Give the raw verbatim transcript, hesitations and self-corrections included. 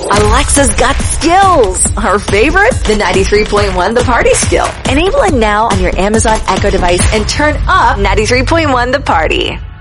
Alexa's got skills. Her favorite? The ninety-three point one The Party skill. Enable it now on your Amazon Echo device and turn up ninety-three point one The Party.